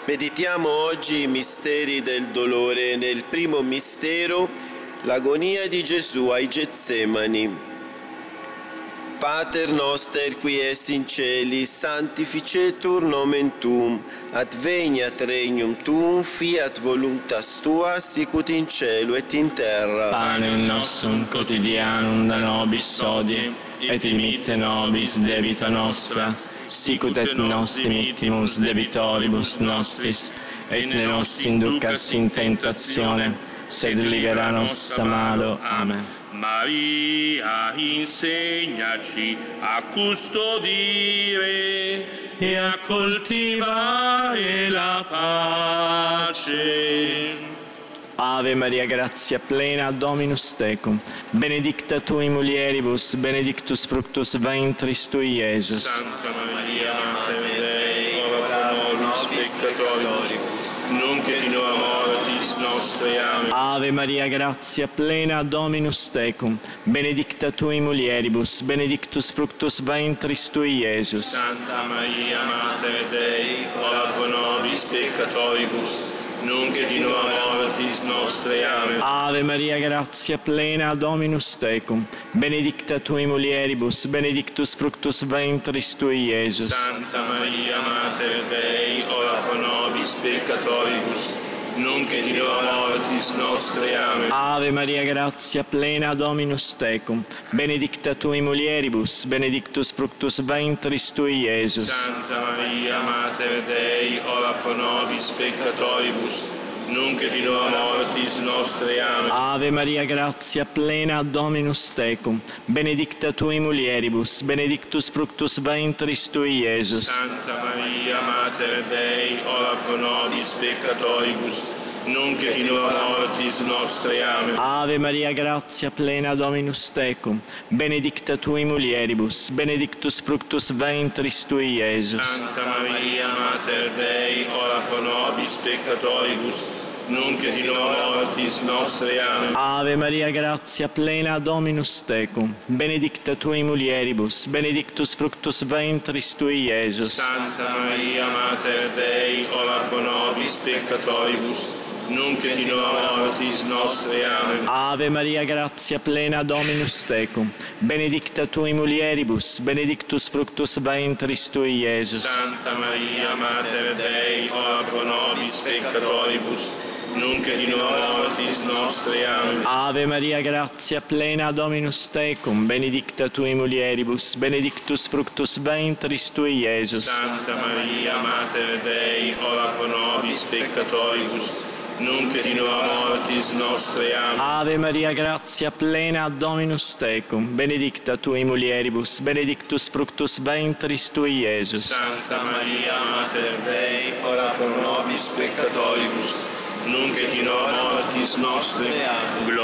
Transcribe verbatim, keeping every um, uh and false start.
Meditiamo oggi i misteri del dolore. Nel primo mistero, l'agonia di Gesù ai Getsemani. Pater noster qui es in celis, sanctificetur nomen tuum, adveniat regnum tuum, fiat voluntas tua, sicut in cielo et in terra. Panem nostrum quotidianum da nobis hodie, et dimitte nobis debita nostra, sicut et nos dimittimus debitoribus nostris, et ne nos inducas in tentazione, sed libera nos a malo. Amen. Maria, insegnaci a custodire e a coltivare la pace. Ave Maria, grazia plena, Dominus tecum, benedicta tui mulieribus, benedictus fructus ventris tui, Iesus. Santa Maria, Mater Dei, ora pro nobis peccatoribus, nunc et in hora mortis nostre. Amen. Ave Maria, grazia plena, Dominus tecum, benedicta tui mulieribus, benedictus fructus ventris tui, Iesus. Santa Maria, Mater Dei, ora pro nobis peccatoribus, nunc et in hora mortis nostre. Amen. Ave Maria, grazia plena, Dominus tecum, benedicta tui mulieribus, benedictus fructus ventris tui, Iesus. Santa Maria, Mater Dei, ora pro nobis peccatoribus, nunc et in hora mortis nostre. Amen. Ave Maria, grazia plena, Dominus tecum, benedicta tui mulieribus, benedictus fructus ventris tui, Iesus. Santa Maria, Mater Dei, ora pro nobis peccatoribus, nunc et in hora mortis nostre. Amen. Ave Maria, grazia plena, Dominus tecum, benedicta tui mulieribus, benedictus fructus ventris tui, Iesus. Santa Maria, Mater Dei, ora pro nobis peccatoribus, nunc et in hora mortis nostre. Amen. Ave Maria, grazia plena, Dominus tecum, benedicta tui mulieribus, benedictus fructus ventris tui, Iesus. Santa Maria, Mater Dei, ora pro nobis peccatoribus, nunc et in hora mortis nostre. Amen. Ave Maria, grazia plena, Dominus tecum, benedicta tui mulieribus, benedictus fructus ventris tui, Iesus. Santa Maria, Mater Dei, ora pro nobis peccatoribus, nunc et in hora mortis nostre. Amen. Ave Maria, grazia plena, Dominus tecum, benedicta tui mulieribus, benedictus fructus ventris tui, Iesus. Santa Maria, Mater Dei, ora pro nobis peccatoribus, nunc et in hora mortis nostre. Amen. Ave Maria, grazia plena, Dominus tecum, benedicta tui mulieribus, benedictus fructus ventris tui, Iesus. Santa Maria, Mater Dei, ora pro nobis peccatoribus, nunc et in hora mortis nostre. Amen. Ave Maria, grazia plena, Dominus tecum, benedicta tui mulieribus, benedictus fructus ventris tui, Iesus. Santa Maria, Mater Dei, ora pro nobis peccatoribus, nunc et in hora mortis nostre. Amen.